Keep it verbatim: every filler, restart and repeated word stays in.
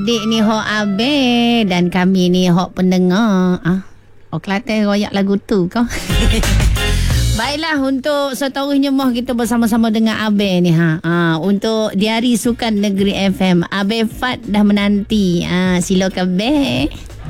Dik ni hok Abe dan kami ni hok pendengar. Ah, oh Kelantan royak lagu tu kau. Baiklah, untuk seterusnya moh kita bersama-sama dengan Abe ni ha. Ah, untuk di Hari Sukan Negeri F M, Abe Fat dah menanti. Ah, silakan Abe.